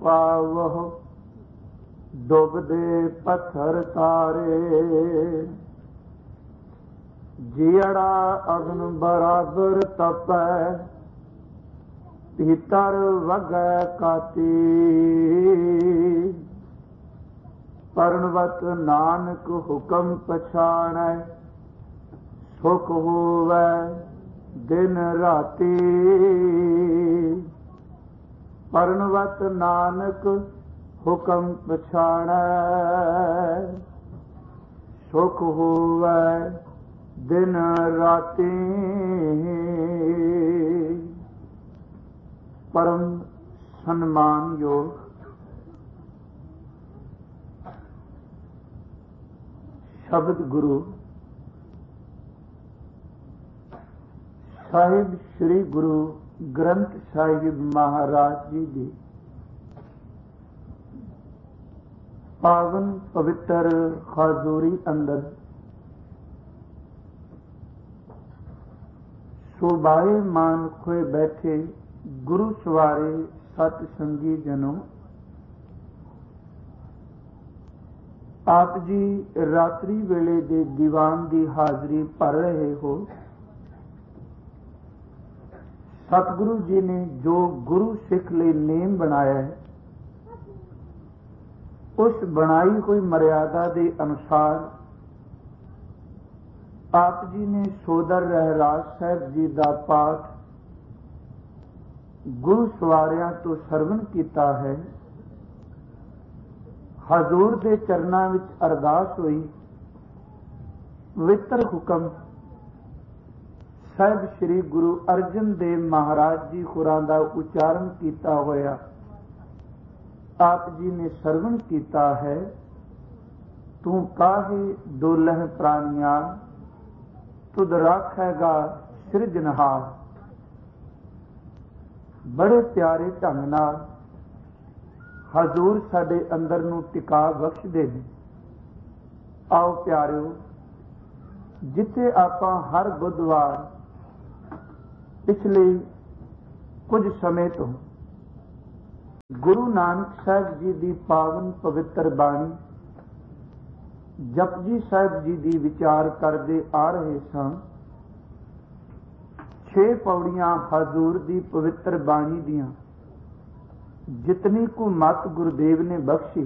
पावह डुबदे पत्थर तारे। जियड़ा अग्न बराबर तपै भीतर वगै काती। परणवत नानक हुक्म पछाणै सुख होवै दिन राती। परणवत नानक हुक्म पछाणै सुख होवै दिन राती। परम सम्मान योग शब्द गुरु साहिब श्री गुरु ग्रंथ साहिब महाराज जी की पावन पवित्र हजूरी अंदर शोभाए मान खोए बैठे गुरु सवारे सत संगी जनों, आप जी रात्रि वेले दे दीवान की हाजरी भर रहे हो। सतगुरु जी ने जो गुरु सिख लिए नेम बनाया है, उस बनाई हुई मर्यादा के अनुसार आप जी ने सोदर रहराज साहब जी का पाठ गुरु सवारियां तो सरवण किया है। हजूर के चरणों विच अरदास हुई। पवित्र हुक्म साहिब श्री गुरु अर्जन देव महाराज जी होरां दा उच्चारण किया होया आप जी ने सरवण किया है। तू काहे डोलह प्राणिया तुद राखेगा सिरजनहार। बड़े प्यारे ढंग नाल हजूर साडे अंदर नूं टिका बख्शदे ने। आओ प्यारिओ, जिथे आपां हर बुधवार पिछले कुछ समय तो गुरु नानक साहब जी की पावन पवित्र बाणी जपजी साहब जी की विचार करते आ रहे सन। 6 पौड़ियां हजूर की पवित्र बाणी दियां जितनी को मत गुरुदेव ने बख्शी,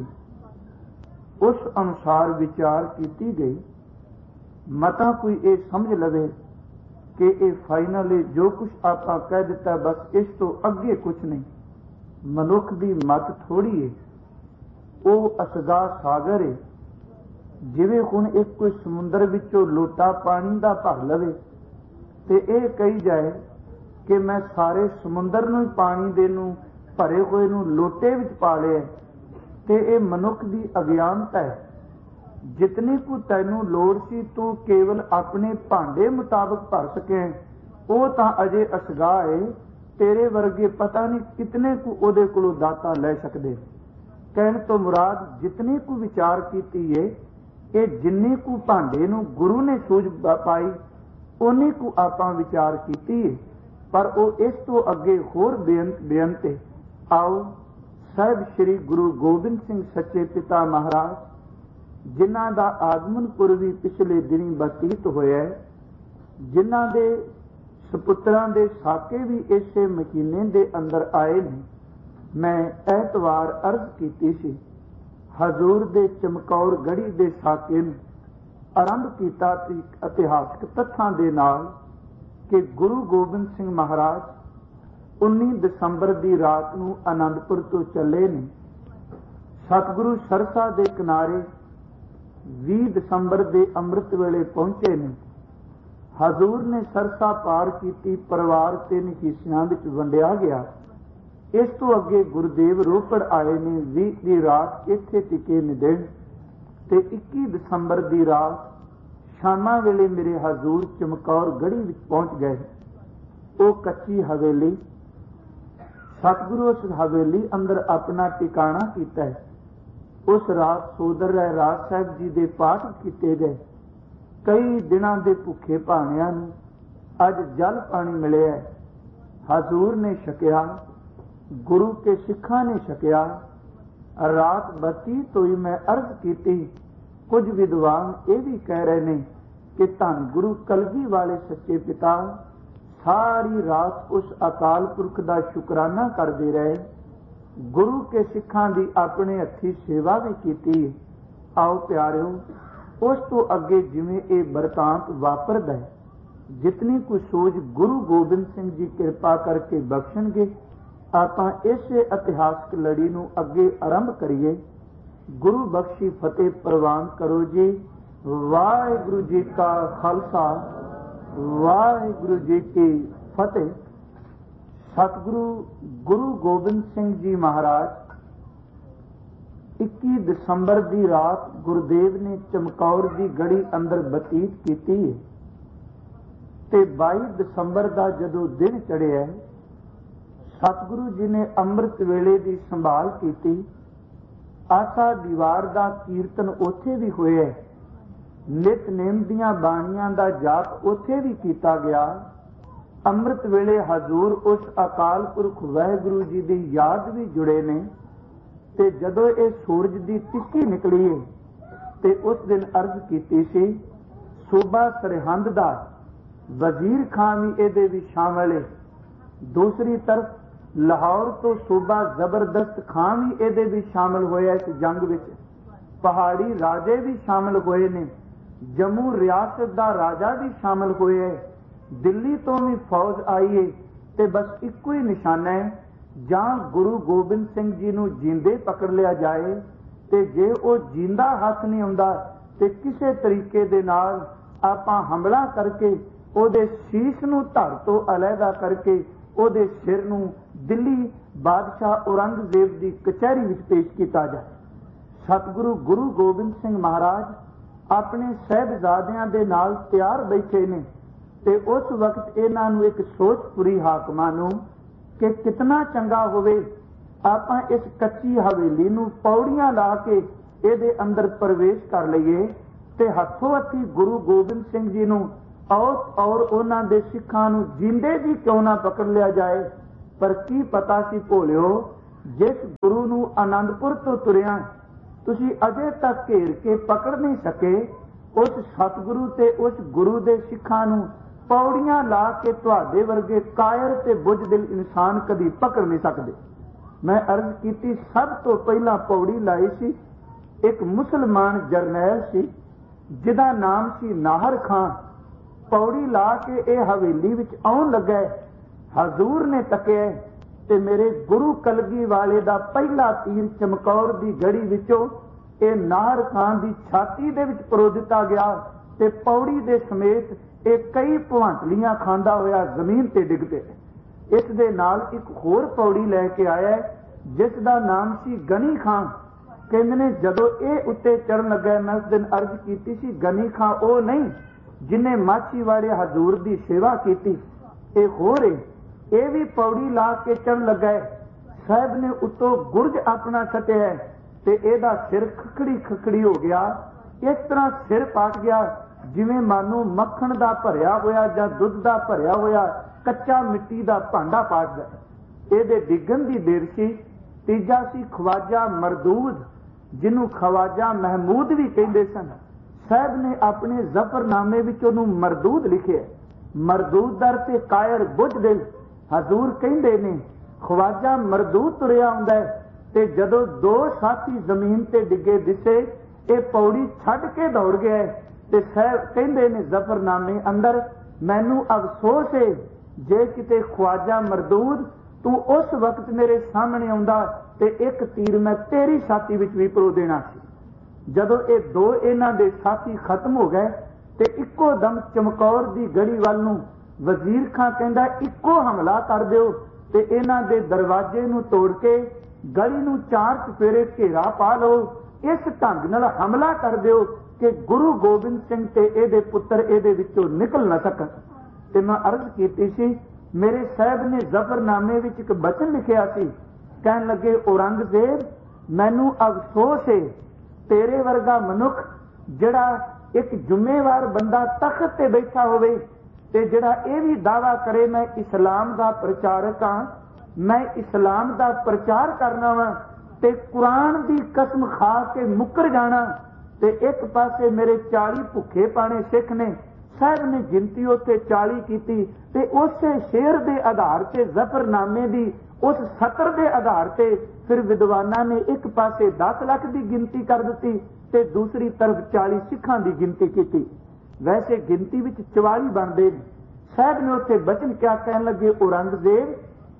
उस अनुसार विचार की गई। मता कोई ये समझ लवे कि ये फाइनल है, जो कुछ आप कह दिता बस इस तो अगे कुछ नहीं। मनुख की मत थोड़ी है, वो असगा सागर है। जिवें हुण एक कोई समुंदर विचों लोटा पानी का भर लवे ते ये कही जाए कि मैं सारे समुंदर नूं पानी दे नूं भरे हुए नूं लोटे विच पा लिया, ते ये मनुख की अज्ञानता है। जितनी को तैनूं लोड़ सी तू केवल अपने भांडे मुताबिक भर सके, वो तां अजे असगा है। तेरे वर्गे पता नहीं कितने को उहदे कोलों दाता लै सकदे। कहण तो मुराद जितनी को विचार कीती है, ये जिन्नी को भांडे नूं गुरु ने सूझ पाई उन्नी को आपां विचार कीती है, पर वो इस तो अगे होर बेअंत है। आओ साहिब श्री गुरु गोबिंद सिंह सच्चे पिता महाराज, जिन्हां दा आगमन पूर्वी पिछले दिनी बतीत होया है, जिन्हां दे सपुत्रां दे साके भी इसे महीने दे अंदर आए ने, मैं ऐतवार अर्ज कीती सी हजूर दे चमकौर गढ़ी दे साके नूं आरंभ किया इतिहासक तथ्यां दे नाल कि गुरु गोबिंद सिंह महाराज 19 दसंबर की रात नूं आनंदपुर तो चले ने। सतगुरु सरसा दे किनारे 20 दसंबर के अमृत वेले पहुंचे ने। हजूर ने सरसा पार की, परिवार 3 हिस्सियां विच वंडिया गया। इस तो अगे गुरुदेव रोपड़ आए ने। 20 की रात इत्थे टिके ने दिन ते 21 दसंबर की रात शामा वेले मेरे हजूर चमकौर गढ़ी विच पहुंच गए। वो कच्ची हवेली, सतगुरु उस हवेली अंदर अपना टिकाणा कीता है। उस रात सोदर राज साहब जी दे पाठ किए गए। कई दिनों के भुखे भाणियां नूं अज जल पानी मिलिया। हजूर ने छकिया, गुरु के सिखां ने छकिया, रात बतीत हुई मैं अर्ज की। कुछ विद्वान ये भी कह रहे ने कि धन गुरु कलगी वाले सच्चे पिता सारी रात उस अकाल पुरख का शुकराना करते रहे, गुरु के सिखां की अपने हथी सेवा भी की। आओ प्यारिओ, उस तो अगे जिवें ये बरतांत वापरदा है, जितनी कुछ सोच गुरु गोबिंद सिंह जी कृपा करके बख्शणगे, आपां इसे इतिहासक लड़ी नूं अगे आरंभ करिए। गुरु बख्शी फतेह प्रवान करो जी। वाहिगुरु जी का खालसा, वाहिगुरु जी की फतेह। सतगुरु गुरु गोबिंद सिंह जी महाराज 21 दसंबर की रात गुरुदेव ने चमकौर की गढ़ी अंदर बतीत की ते 22 दसंबर का जदों दिन चढ़िया, सतगुरु जी ने अमृत वेले की संभाल की। आशा दीवार का कीर्तन उथे भी होया, नितनेम दियां बाणियां का जाप उथे भी किया गया। अमृत वेले हजूर उस अकाल पुरख वाहिगुरु जी की याद भी जुड़े ने। ते जदों ये सूरज की तिक्की निकली है ते उस दिन अर्ज की सी, सूबा सरहंद का वजीर खान भी ये भी शामिल है। दूसरी तरफ लाहौर तो सूबा जबरदस्त खान भी ये भी शामिल होया इस जंग विच। पहाड़ी राजे भी शामिल होए ने, जम्मू रियासत का राजा भी शामिल होया है, दिल्ली तो भी फौज आई है। ते बस इको ही निशाना है, जां गुरु गोबिंद सिंह जी नूं जींदे पकड़ लिया जाए, ते जे वो जींदा हाथ नहीं आउंदा ते किसी तरीके दे नाल आपां हमला करके ओदे शीश नूं धर तो अलहदा करके ओदे सिर नूं दिल्ली बादशाह औरंगजेब की कचहरी विच पेश किया जाए। सतगुरु गुरु गोबिंद सिंह महाराज अपने साहिबजादियां दे नाल तैयार बैठे ने ते उस वक्त इन्हां नूं एक सोच पूरी हाकमां नूं कि कितना चंगा होवे आपां इस कच्ची हवेली नूं पौड़ियां ला के इहदे अंदर प्रवेश कर लईए ते हथों हथी गुरु गोबिंद सिंह जी नूं और उन्हां दे सिखां नूं जींदे जी क्यों ना पकड़ लिया जाए। पर की पता सी भोलिओ, जिस गुरु नूं आनंदपुर तो तुरिया तुसी अजे तक घेर के पकड़ नहीं सके, उस सतगुरु ते उस गुरु दे सिखां नूं पौड़ियां ला के तुहाडे वर्गे कायर ते बुझदिल इंसान कदी पकड़ नहीं सकदे। मैं अर्ज की, सब तो पहला पौड़ी लाई सी एक मुसलमान जरनैल सी जिहदा नाम सी नाहर खान। पौड़ी ला के ये हवेली विच आउण लगा, हजूर ने तकिया ते मेरे गुरु कलगी वाले दा पहला तीर चमकौर दी गढ़ी विचों ये नाहर खान दी छाती दे विच परो दिता गया ते पौड़ी दे समेत ये कई भवांटलियां खांदा होया जमीन ते डिग पिया। इस दे नाल एक होर पौड़ी लैके आया जिस दा नाम सी गनी खान। कहंदे ने जदों ये उत्ते चढ़न लगा, मैं उस दिन अर्ज कीती सी गनी खान ओ नहीं जिन्हें माछीवाड़े हजूर की सेवा की, ये हो रहे ये भी पौड़ी ला के चढ़ लगा है। साहब ने उतों गुरज अपना सटिया ते एदा सिर खखड़ी खखड़ी हो गया। इस तरह सिर पाट गया जिवें मानो मक्खन का भरिया होया जां दुध का भरिया होया कच्चा मिट्टी का भांडा पाट गया। ये डिगन की देर सी। तीजा सी ख्वाजा मरदूद, जिन्हों ख्वाजा महमूद भी कहते सन। साहब ने अपने जफरनामे विच उहनूं मरदूद लिखे। मरदूद दर ते कायर बुझदिल। हजूर कहंदे ने ख्वाजा मरदूद तुरिया आउंदा है ते जदों दो साथी जमीन ते डिगे दिसे, ये पौड़ी छड्ड के दौड़ गया है ते साहब कहंदे ने जफरनामे अंदर, मैनू अफसोस है जे किते ख्वाजा मरदूद तू उस वक्त मेरे सामने आउंदा ते एक तीर मैं तेरी छाती विच भी परो देना सी। जदों ये दो इन्हां दे साथी खत्म हो गए ते इक्को दम चमकौर दी गढ़ी वल नूं वजीर खां कहंदा इक्को हमला कर दिओ ते इन्हां दे दरवाजे नूं तोड़ के गढ़ी नूं चार चफेरे घेरा पा लो। इस ढंग नाल हमला कर दिओ कि गुरु गोबिंद सिंह ते इहदे पुत्तर इहदे विचों निकल न सकन। ते मैं अर्ज कीती सी, मेरे साहब ने जफरनामे विच एक बचन लिखिया सी, कहन लगे औरंगजेब मैनू अफसोस है तेरे वर्गा मनुख जिहड़ा एक जुम्मेवार बंदा तख्त ते बैठा होवे ते जिहड़ा ये भी दावा करे मैं इस्लाम दा प्रचारक हां, मैं इस्लाम दा प्रचार करना वा, ते कुरान की कसम खा के मुकर जाना, ते एक पासे मेरे 40 भुखे पाने सिख ने, साहब ने गिनती उत्ते 40 की, ते उसे शेर के आधार से जफरनामे की उस सतर के आधार से फिर विद्वाना ने एक पासे 10 लाख की गिनती कर दी ते दूसरी तरफ 40 सिखां की गिनती की। वैसे गिनती विच 44 बनते। साहब ने उत्थे बचन क्या कहन लगे, औरंगजेब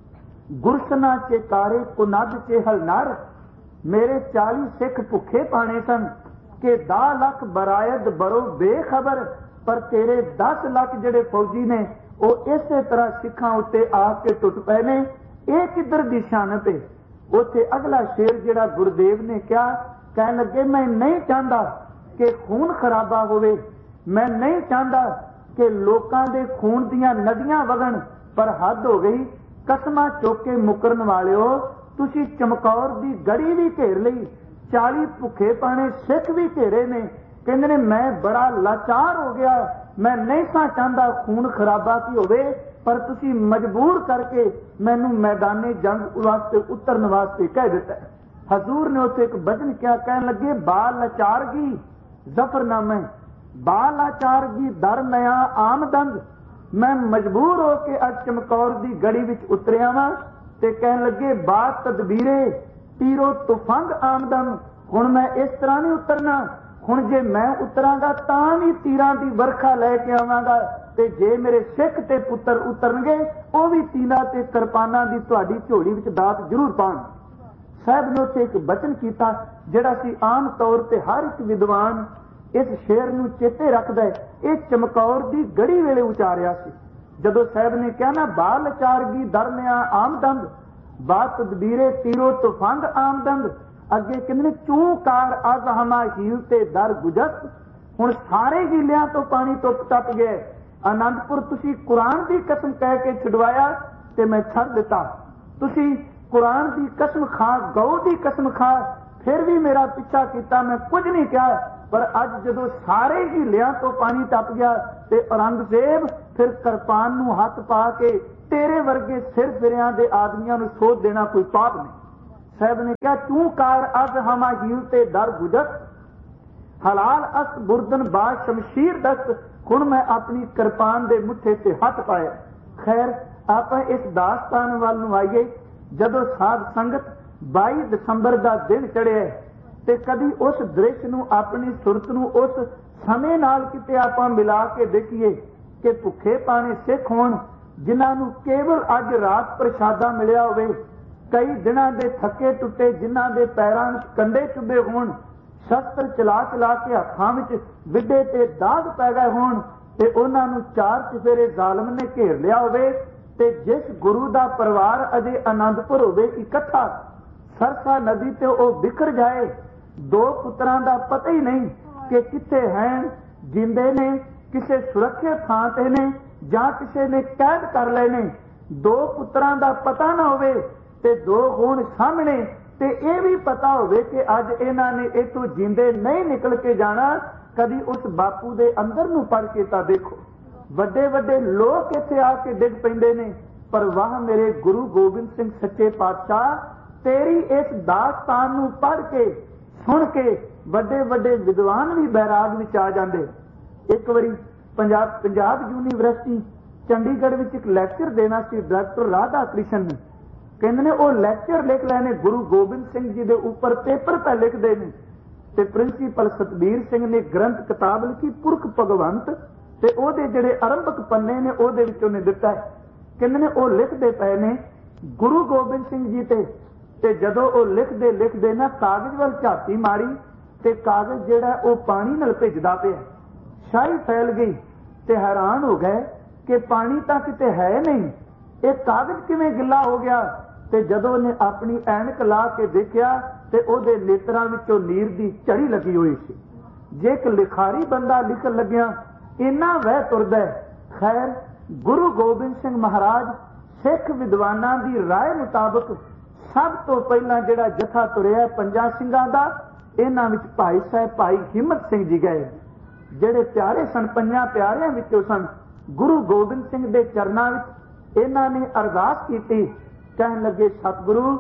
गुरसना चे कारे कुनद चे हलनर, मेरे 40 सिख भुखे पाने सन कि 10 लाख बरायद बरो बेखबर, पर तेरे 10 लाख जेडे फौजी ने वो इस तरह सिखां उत्ते आके टुट पे ने। ये किधर दी शानत है। उत्थे अगला शेर जेड़ा गुरुदेव ने क्या कहन लगे, मैं नहीं चाहता कि खून खराबा होवे, मैं नहीं चाहता कि लोकां दे खून दियां नदियां वगण, पर हद हो गई। कसमां चुक के मुकरन वालिओ, तुसी चमकौर दी गड़ी भी घेर लई, 40 भुखे पाने सिख भी घेरे ने। कहंदे ने मैं बड़ा लाचार हो गया, मैं नहीं सा चाहता खून खराबा की होवे, पर तुसी मजबूर करके मैनू मैदाने जंग वास्ते उतरन वास्ते कह दिता है। हजूर ने उत्थे एक बचन क्या कहन लगे, बाल लाचारगी जफरनामे, बाल लाचारगी दर नया आमदंद, मैं मजबूर हो के अज चमकौर दी गड़ी विच उतरिया वां, ते कहन लगे बात तदबीरे तीरो तुफंग आमदन, हुण मैं इस तरह नहीं उतरना, हुण जे मैं उतरांगा तां भी तीरां दी वर्खा लैके आवांगा, ते जे मेरे सिख ते पुत्र उतरनगे वो भी तीरां ते किरपानां दी तुहाडी झोली विच दात जरूर पाण। साहब ने उत्थे एक बचन कीता जिहड़ा सी आम तौर ते हर एक विद्वान इस शेर नूं चेते रखदा है। ये चमकौर दी गड़ी वेले उचारिया सी, जदों साहब ने कहा ना बाल चारगी दरनिया आमदंद, बात तदबीरे तीरो तुफंग आमदंद, अगे कहंदे चूकार अज हमा हील ते दर गुजत, हुण सारे हीलियां तो पानी टुप टप गए। आनंदपुर तुसी कुरान की कसम कह के छुड़वाया ते मैं छड़ दिता, तुसी कुरान की कसम खा, गौ की कसम खा, फिर भी मेरा पिछा किया, मैं कुछ नहीं कहा। पर अज जदों सारे हीलियां तो पानी टप गया ते औरंगजेब फिर किरपान नूं हथ पा के तेरे वर्गे सिर फिरियां दे आदमियां नूं सोध देना कोई पाप नहीं। साहब ने कहा तू कार अज हमा हील ते दर गुजत, हलाल अस बुरदन बाज शमशीर दस्त, हुण मैं अपनी किरपान दे मुठे ते हथ पाया। खैर आप इस दास्तान वाल नूं आईए। जदों साध संगत 22 दसंबर का दिन चढ़िया ते कदी उस दृश्य नूं अपनी सुरत नूं उस समय नाल किते आपां मिला के देखिए कि भुखे पाने सिख होण जिन्हां नूं केवल अज रात प्रशादा मिलिया होवे, कई दिनां दे थके टुटे जिन्हां दे पैरां विच कंडे चुभे होण, शस्त्र चला चला के हत्थां विच विड्डे ते दाग पै गए होण, ते उन्हां नूं चार चफेरे जालम ने घेर लिया होवे, ते जिस गुरु दा परिवार अजे आनंदपुर होवे इकट्ठा, सरसा नदी ते ओ बिखर जाए, दो पुत्रां दा पता ही नहीं कि किथे हैं, जिंदे ने किसे सुरक्षित थां ते ने जां किसे ने कैद कर लए ने, दो पुत्रां दा पता ना होवे ते दो होण सामने, ते ये भी पता होवे कि अज इन्हां ने इथों जिंदे नहीं निकल के जाना। कदी उस बापू दे अंदर नूं पढ़ के तां देखो, वड्डे वड्डे लोग इत्थे आके डिग पैंदे ने, पर वाह मेरे गुरु गोबिंद सिंह सच्चे पातशाह, तेरी इस दास्तान नूं पढ़ के सुन के वड्डे वड्डे विद्वान भी बैराग विच आ जांदे। एक बारी पंजाब यूनीवर्सिटी चंडीगढ़ विच एक लैक्चर देना सी डॉक्टर राधा कृष्ण ने, कहंदे ने वो लैक्चर लिख लैने गुरु गोबिंद सिंह जी दे उपर पेपर पे लिखदे ने, ते प्रिंसीपल सतबीर सिंह ने ग्रंथ किताब लिखी पुरख भगवंत, ते ओहदे जिहड़े आरंभक पन्ने ने ओहदे विच उहने दिता है। कहंदे ने वो लिखदे पए ने गुरु गोबिंद सिंह जी ते जदों वो लिखदे ना कागज वाल झाती मारी ते कागज जिहड़ा वो पानी नाल भिजदा पिया, शाही फैल गई ते हैरान हो गए कि पानी तां किते है नहीं, ये कागज किवें गिला हो गया। ते जदों ने अपनी ऐनक ला के देखिया ते ओहदे नेत्रां विचों नीर दी झड़ी लगी हुई सी। जे एक लिखारी बंदा लिखण लग्या इन्ना वह तुरदा है। खैर गुरु गोबिंद सिंह महाराज सिख विद्वानां दी राय मुताबक सब तो पहला जिहड़ा जथा तुरिया पंजां सिंघां दा, इन्हां विच भाई साहब भाई हिम्मत सिंह जी गए, जिहड़े प्यारे सन पंजां प्यारिਆਂ विचों सन। गुरु गोबिंद सिंह दे चरनां विच इन्हां ने अरदास कीती, कहण लगे सतगुरु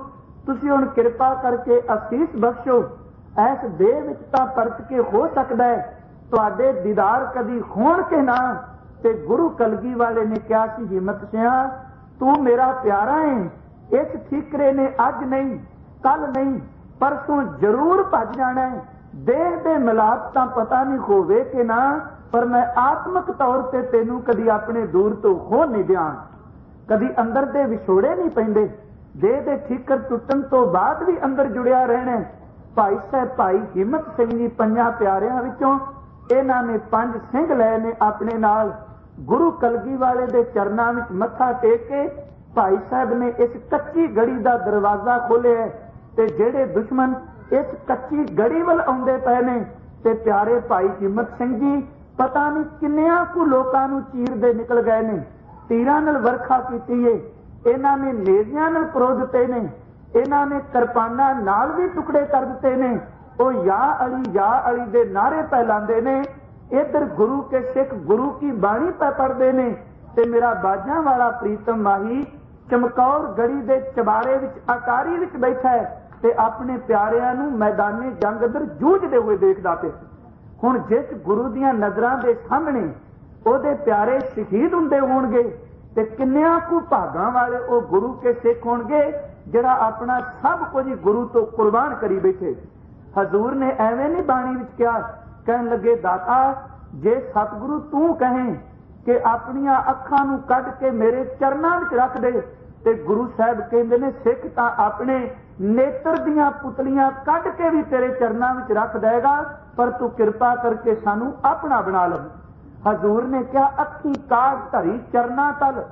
तुसी हुण किरपा करके असीस बख्शो। ऐस देह विच तां परच के हो सकदा है तुहाडे दीदार कदी होण के ना। ते गुरु कलगी वाले ने कहा कि हिम्मत सिंह तू मेरा प्यारा है, इस ठीकरे ने अज नहीं कल नहीं परसों जरूर भज जाना है। देह दे मिलाप तां पता नहीं होवे कि ना, पर मैं आत्मक तौर ते तेनू कदी अपने दूर तो हो नहीं दियां। कदी अंदर दे विछोड़े नहीं पैंदे। देह दे ठीकर टुटन तो बाद भी अंदर जुड़िया रहना। भाई साहब भाई हिम्मत सिंह जी 5 प्यारियां विचों इन्हां ने 5 सिंह लए ने अपने नाल। गुरु कलगी वाले दे चरनां विच मत्था टेक के भाई साहब ने इस कच्ची गड़ी दा दरवाजा खोलिया ते जेड़े दुश्मन इस कच्ची गड़ी वल आउंदे पए ने ते प्यारे भाई हिम्मत सिंह जी पता नहीं किन्नियां कु लोकां नूं चीरदे निकल गए ने। तीरां नाल वरखा कीती है, इन्हां ने नेज़ियां नाल परो दिते ने, इन्हां ने किरपानां नाल भी टुकड़े कर दिते ने। ओ या अली दे नारे पै लांदे ने। इधर गुरु के सिख गुरु की बाणी पै पढ़दे ने ते मेरा बाजां वाला प्रीतम माही चमकौर गड़ी दे चबारे विच अटारी विच बैठा है ते अपने प्यारियां नूं मैदाने जंग अंदर जूझदे हुए देखदा पिया। हुण जिस गुरु दीयां नज़रां दे सामने ओदे प्यारे शहीद हुंदे होणगे ते किन्नियां कु भागां वाले ओ गुरु के सिख होणगे जिहड़ा अपना सब कुछ गुरु तो कुर्बान करी बैठे। हजूर ने एवें नहीं बाणी विच कहा, कहन लगे दाता जे सतगुरु तू कहें कि अपनियां अखां नूं कढ के मेरे चरनां विच रख दे ते गुरु साहब कहंदे ने सिख तां अपने नेत्र दियां पुतलियां कढ के भी तेरे चरनां विच रख देगा, पर तू किरपा करके सानू अपना बना ले। हजूर ने क्या अखी काग धरी चरना तल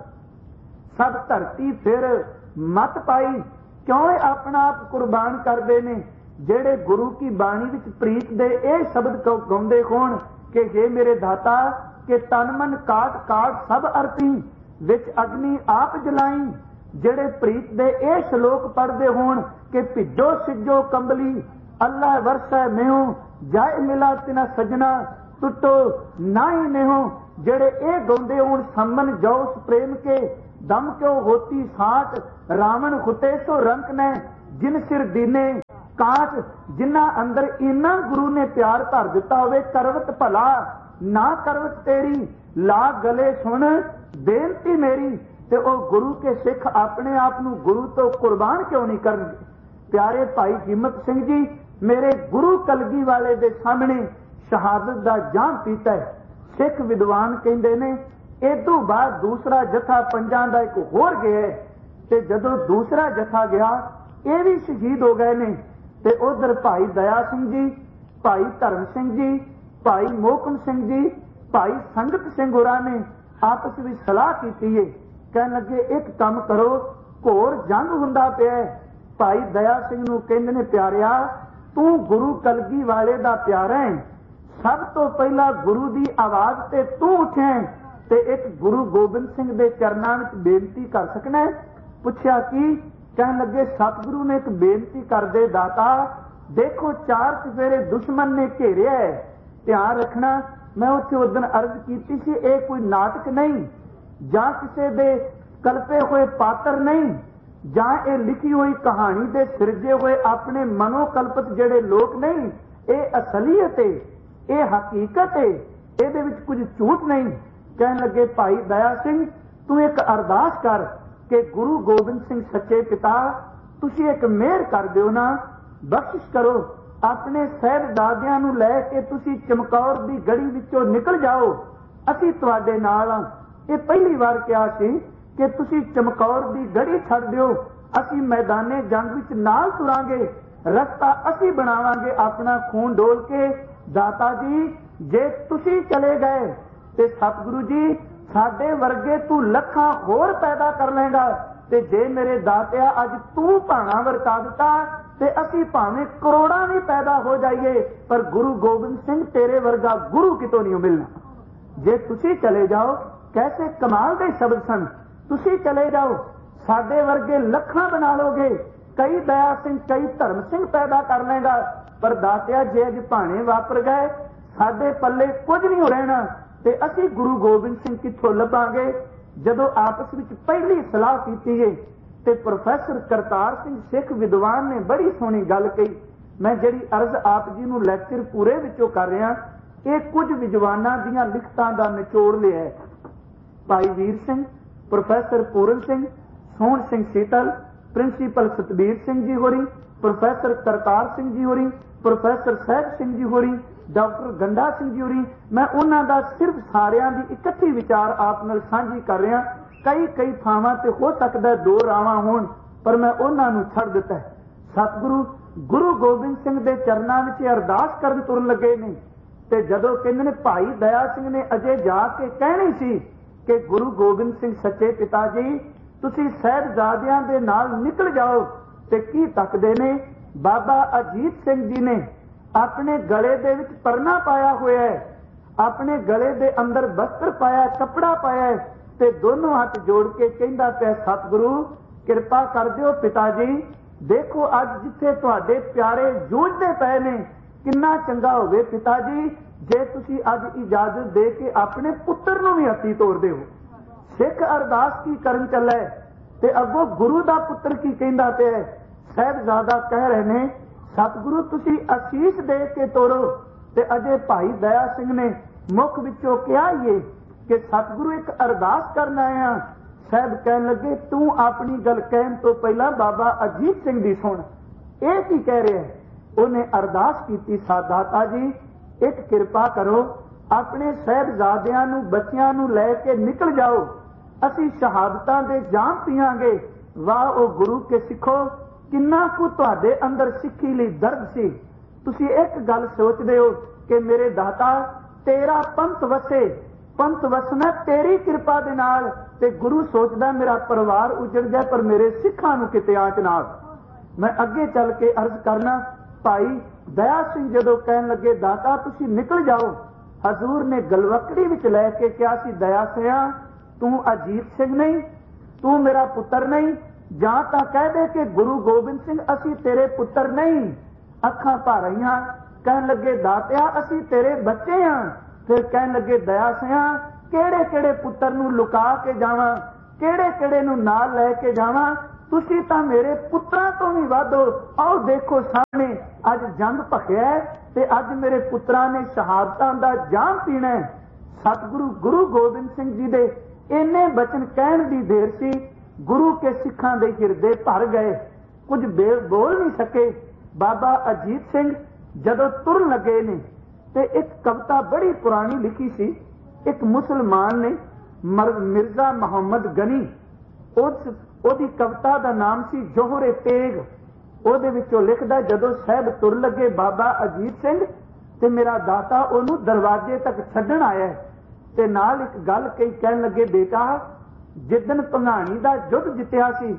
सब धरती फिर मत पाई। क्यों अपना आप कुर्बान करते ने जेड़े गुरु की बाणी विच प्रीत दे ए शब्द गाउंदे होण कि हे मेरे दाता के तन मन काट काट सब अर्पी विच अग्नि आप जलाई। जेड़े प्रीत दे ए श्लोक पढ़दे होण कि भिजो सिजो कंबली अल्लाह वर्षै मेहो जाए मिला तिना सजना टुटो ना ही नेहो। जेड़े ए गाउंदे होण सम्मन जौस प्रेम के दम क्यों होती साठ रावण हुते सो रंक ने जिन सिर दीने काट। जिन्ना अंदर इन्ना गुरु ने प्यार धर दिता होवे करवत भला ना करवत तेरी ला गले सुन बेनती मेरी। ते ओ गुरु के सिख अपने आप नूं गुरु तो कुर्बान क्यों नहीं करनगे। प्यारे भाई हिम्मत सिंह जी मेरे गुरु कलगी वाले दे सामने शहादत दा जाम पीता है। सिख विद्वान कहंदे ने इदों बाद दूसरा जथा पंजां दा एक होर गया ते जदों दूसरा जथा गया ये भी शहीद हो गए ने। ते उधर भाई दया सिंह जी, भाई धर्म सिंह जी, भाई मोहकम सिंह जी, भाई संगत सिंह होरां ने आपस में सलाह की है। कहन लगे एक काम करो घोर जंग हुंदा पिया। भाई दया सिंह नूं कहंदे ने प्यारिया तू गुरु कलगी वाले दा प्यारा है, सब तो पहला गुरु दी आवाज ते तू उठे ते एक गुरु गोबिंद सिंह दे चरनां विच बेनती कर सकना है। पुछया कि कहन लगे सतगुरु ने एक बेनती कर दे दाता देखो 4 चफेरे दुश्मन ने घेरिया है, ध्यान रखना मैं उत्थे उस दिन अर्ज की सी ये कोई नाटक नहीं जां किसी दे कल्पे हुए पात्र नहीं जां ये लिखी हुई कहानी दे सिरजे हुए अपने मनोकल्पित जेड़े लोग नहीं, ये असलीयत है, ये हकीकत है, ये कुछ झूठ नहीं। कहन लगे भाई दया सिंह तू एक अरदास कर कि गुरु गोबिंद सिंह सच्चे पिता तुसी एक मेहर कर दिओ ना, बख्शिश करो अपने साहिबजादियां नूं लै के तुसी चमकौर दी गड़ी विचों निकल जाओ, असीं तुहाडे नाल हां। ये पहली बार कहा सी कि तुसी चमकौर दी गड़ी छड़ दिओ, असीं मैदाने जंग विच नाल तुरांगे, रस्ता असीं बनावांगे अपना खून डोल के। दाता जी जे तुसी चले गए ते सतगुरु जी साडे वर्गे तू लखां होर पैदा कर लेगा ते जे मेरे दातिया अज तू भाणा वरता दिता ते असीं भावें करोड़ां भी पैदा हो जाइए पर गुरु गोबिंद सिंह तेरे वर्गा गुरु कितों नहीं मिलना। जे तुसी चले जाओ कैसे कमाल दे शब्द सन, तुसी चले जाओ साडे वर्गे लखां बना लोगे, कई दया सिंह कई धर्म सिंह पैदा कर लेगा पर दातिया जे अज भाणे वापर गए साडे पल्ले कुछ नहीं हो रहना ते असीं गुरु गोबिंद सिंह कित्थों लभांगे। जदों आपस विच पहली सलाह कीती है ਤੇ ਪ੍ਰੋਫੈਸਰ ਕਰਤਾਰ ਸਿੰਘ ਸਿੱਖ ਵਿਦਵਾਨ ਨੇ ਬੜੀ ਸੋਹਣੀ ਗੱਲ ਕਹੀ। ਮੈਂ ਜਿਹੜੀ ਅਰਜ਼ ਆਪ ਜੀ ਨੂੰ ਲੈਕਚਰ ਪੂਰੇ ਵਿੱਚੋਂ ਕਰ ਰਿਹਾ, ਇਹ ਕੁਝ ਵਿਦਵਾਨਾਂ ਦੀਆਂ ਲਿਖਤਾਂ ਦਾ ਨਿਚੋੜ ਲਿਆ ਹੈ। ਭਾਈ ਵੀਰ ਸਿੰਘ, ਪ੍ਰੋਫੈਸਰ ਪੂਰਨ ਸਿੰਘ, ਸੋਹਣ ਸਿੰਘ ਸੀਤਲ, ਪ੍ਰਿੰਸੀਪਲ ਸਤਬੀਰ ਸਿੰਘ ਜੀ ਹੋਰੀ, ਪ੍ਰੋਫੈਸਰ ਕਰਤਾਰ ਸਿੰਘ ਜੀ ਹੋਰੀ, ਪ੍ਰੋਫੈਸਰ ਸਾਹਿਬ ਸਿੰਘ ਜੀ ਹੋਰੀ, ਡਾਕਟਰ ਗੰਡਾ ਸਿੰਘ ਜੀ ਹੋਰੀ, ਮੈਂ ਉਹਨਾਂ ਦਾ ਸਿਰਫ ਸਾਰਿਆਂ ਦੀ ਇਕੱਠੀ ਵਿਚਾਰ ਆਪ ਨਾਲ ਸਾਂਝੀ ਕਰ ਰਿਹਾ। ਕਈ ਥਾਵਾਂ ਤੇ ਹੋ ਸਕਦਾ ਦੋ ਰਾਵਾਂ ਹੋਣ, ਪਰ ਮੈਂ ਉਹਨਾਂ ਨੂੰ ਛੱਡ ਦਿੱਤਾ ਹੈ। ਸਤਿਗੁਰੂ ਗੁਰੂ ਗੋਬਿੰਦ ਸਿੰਘ ਦੇ ਚਰਨਾਂ ਵਿੱਚ ਅਰਦਾਸ ਕਰਨ ਤੁਰਨ ਲੱਗੇ ਨੇ, ਤੇ ਜਦੋਂ ਕਹਿੰਦੇ ਨੇ ਭਾਈ ਦਇਆ ਸਿੰਘ ਨੇ ਅਜੇ ਜਾ ਕੇ ਕਹਿਣੀ ਸੀ ਕਿ ਗੁਰੂ ਗੋਬਿੰਦ ਸਿੰਘ ਸੱਚੇ ਪਿਤਾ ਜੀ ਤੁਸੀਂ ਸਾਹਿਬਜ਼ਾਦਿਆਂ ਦੇ ਨਾਲ ਨਿਕਲ ਜਾਓ, ਤੇ ਕੀ ਤੱਕਦੇ ਨੇ, ਬਾਬਾ ਅਜੀਤ ਸਿੰਘ ਜੀ ਨੇ ਆਪਣੇ ਗਲੇ ਦੇ ਵਿੱਚ ਪਰਨਾ ਪਾਇਆ ਹੋਇਆ ਹੈ, ਆਪਣੇ ਗਲੇ ਦੇ ਅੰਦਰ ਬਸਤਰ ਪਾਇਆ, ਕੱਪੜਾ ਪਾਇਆ, ਤੇ ਦੋਨੋਂ ਹੱਥ ਜੋੜ ਕੇ ਕਹਿੰਦਾ ਪਿਆ, ਸਤਿਗੁਰੂ ਕਿਰਪਾ ਕਰ ਦਿਓ ਪਿਤਾ ਜੀ, ਦੇਖੋ ਅੱਜ ਜਿੱਥੇ ਤੁਹਾਡੇ ਪਿਆਰੇ ਜੂਝਦੇ ਪਏ ਨੇ, ਕਿੰਨਾ ਚੰਗਾ ਹੋਵੇ ਪਿਤਾ ਜੀ ਜੇ ਤੁਸੀਂ ਅੱਜ ਇਜਾਜ਼ਤ ਦੇ ਕੇ ਆਪਣੇ ਪੁੱਤਰ ਨੂੰ ਵੀ ਹੱਥੀ ਤੋਰਦੇ ਹੋ। ਸਿੱਖ ਅਰਦਾਸ ਕੀ ਕਰਨ ਚੱਲਾ, ਤੇ ਅੱਗੋਂ ਗੁਰੂ ਦਾ ਪੁੱਤਰ ਕੀ ਕਹਿੰਦਾ ਪਿਆ। ਸਾਹਿਬਜ਼ਾਦਾ ਕਹਿ ਰਹੇ ਨੇ, ਸਤਿਗੁਰੂ ਤੁਸੀਂ ਅਸੀਸ ਦੇ ਕੇ ਤੋਰੋ, ਤੇ ਅਜੇ ਭਾਈ ਦਇਆ ਸਿੰਘ ਨੇ ਮੁਖ ਵਿੱਚੋਂ ਕਿਹਾ ਹੀ ਕਿ ਸਤਿਗੁਰੂ ਇੱਕ ਅਰਦਾਸ ਕਰਨ ਆਇਆ। ਸਾਹਿਬ ਕਹਿਣ ਲੱਗੇ, ਤੂੰ ਆਪਣੀ ਗੱਲ ਕਹਿਣ ਤੋਂ ਪਹਿਲਾਂ ਬਾਬਾ ਅਜੀਤ ਸਿੰਘ ਦੀ ਸੁਣ, ਇਹ ਕੀ ਕਹਿ ਰਿਹਾ। ਉਹਨੇ ਅਰਦਾਸ ਕੀਤੀ, ਸਾਦਾਤਾ ਜੀ ਇੱਕ ਕਿਰਪਾ ਕਰੋ, ਆਪਣੇ ਸਾਹਿਬਜ਼ਾਦਿਆਂ ਨੂੰ ਬੱਚਿਆਂ ਨੂੰ ਲੈ ਕੇ ਨਿਕਲ ਜਾਓ, ਅਸੀਂ ਸ਼ਹਾਦਤਾਂ ਦੇ ਜਾਮ ਪੀਵਾਂਗੇ। ਵਾਹ ਉਹ ਗੁਰੂ ਕੇ ਸਿੱਖੋ, ਕਿੰਨਾ ਕੁ ਤੁਹਾਡੇ ਅੰਦਰ ਸਿੱਖੀ ਲਈ ਦਰਦ ਸੀ। ਤੁਸੀਂ ਇੱਕ ਗੱਲ ਸੋਚਦੇ ਹੋ ਕਿ ਮੇਰੇ ਦਾਤਾ ਤੇਰਾ ਪੰਥ ਵਸੇ, ਪੰਥ ਵਸਣਾ ਤੇਰੀ ਕਿਰਪਾ ਦੇ ਨਾਲ, ਤੇ ਗੁਰੂ ਸੋਚਦਾ ਮੇਰਾ ਪਰਿਵਾਰ ਉਜੜ ਜਾਏ ਪਰ ਮੇਰੇ ਸਿੱਖਾਂ ਨੂੰ ਕਿਤੇ ਆਂਚ ਨਾ। ਮੈਂ ਅੱਗੇ ਚੱਲ ਕੇ ਅਰਜ਼ ਕਰਨਾ, ਭਾਈ ਦਇਆ ਸਿੰਘ ਜਦੋਂ ਕਹਿਣ ਲੱਗੇ ਦਾਤਾ ਤੁਸੀਂ ਨਿਕਲ ਜਾਓ, ਹਜ਼ੂਰ ਨੇ ਗਲਵਕੜੀ ਵਿੱਚ ਲੈ ਕੇ ਕਿਹਾ ਸੀ, ਦਇਆ ਸਿਆ ਤੂੰ ਅਜੀਤ ਸਿੰਘ ਨਹੀਂ, ਤੂੰ ਮੇਰਾ ਪੁੱਤਰ ਨਹੀਂ, ਜਾਂ ਤਾਂ ਕਹਿ ਦੇ ਕਿ ਗੁਰੂ ਗੋਬਿੰਦ ਸਿੰਘ ਅਸੀਂ ਤੇਰੇ ਪੁੱਤਰ ਨਹੀਂ। ਅੱਖਾਂ ਭਰ ਆਈਆਂ, ਕਹਿਣ ਲੱਗੇ ਦਾਤਿਆ ਅਸੀਂ ਤੇਰੇ ਬੱਚੇ ਹਾਂ। ਫਿਰ ਕਹਿਣ ਲੱਗੇ ਦਇਆ ਸਿਆ ਕਿਹੜੇ ਕਿਹੜੇ ਪੁੱਤਰ ਨੂੰ ਲੁਕਾ ਕੇ ਜਾਵਾਂ, ਕਿਹੜੇ ਕਿਹੜੇ ਨੂੰ ਨਾਲ ਲੈ ਕੇ ਜਾਵਾਂ, ਤੁਸੀਂ ਤਾਂ ਮੇਰੇ ਪੁੱਤਰਾਂ ਤੋਂ ਵੀ ਵੱਧ ਹੋ। ਆਓ ਦੇਖੋ ਸਾਹਮਣੇ ਅੱਜ ਜੰਗ ਭਖਿਆ, ਤੇ ਅੱਜ ਮੇਰੇ ਪੁੱਤਰਾਂ ਨੇ ਸ਼ਹਾਦਤਾਂ ਦਾ ਜਾਮ ਪੀਣਾ। ਸਤਿਗੁਰੂ ਗੁਰੂ ਗੋਬਿੰਦ ਸਿੰਘ ਜੀ ਦੇ ਇੰਨੇ ਬਚਨ ਕਹਿਣ ਦੀ ਦੇਰ ਸੀ, ਗੁਰੂ ਕੇ ਸਿੱਖਾਂ ਦੇ ਹਿਰਦੇ ਭਰ ਗਏ, ਕੁਝ ਬੋਲ ਨਹੀਂ ਸਕੇ। ਬਾਬਾ ਅਜੀਤ ਸਿੰਘ ਜਦੋਂ ਤੁਰਨ ਲੱਗੇ ਨੇ, ਤੇ ਇੱਕ ਕਵਿਤਾ ਬੜੀ ਪੁਰਾਣੀ ਲਿਖੀ ਸੀ, ਇੱਕ ਮੁਸਲਮਾਨ ਨੇ ਮਿਰਜ਼ਾ ਮੁਹੰਮਦ ਗਨੀ, ਉਹਦੀ ਕਵਿਤਾ ਦਾ ਨਾਮ ਸੀ ਜੋਹਰੇ ਤੇਗ। ਉਹਦੇ ਵਿੱਚੋਂ ਲਿਖਦਾ, ਜਦੋਂ ਸਾਹਿਬ ਤੁਰ ਲੱਗੇ ਬਾਬਾ ਅਜੀਤ ਸਿੰਘ, ਤੇ ਮੇਰਾ ਦਾਤਾ ਉਹਨੂੰ ਦਰਵਾਜ਼ੇ ਤੱਕ ਛੱਡਣ ਆਇਆ, ਤੇ ਨਾਲ ਇੱਕ ਗੱਲ ਕਹੀ, ਕਹਿਣ ਲੱਗੇ ਬੇਟਾ ਜਿੱਦਣ ਭੰਗਾਣੀ ਦਾ ਯੁੱਧ ਜਿੱਤਿਆ ਸੀ